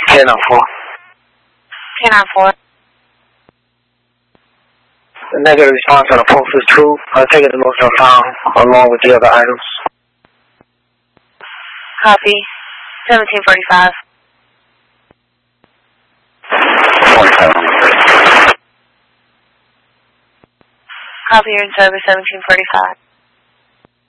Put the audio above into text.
10-4. 10-4. The negative response on the pulse is true. I'll take it to emotional sound along with the other items. Copy. 1745. 47. Copy, you're in service 1745.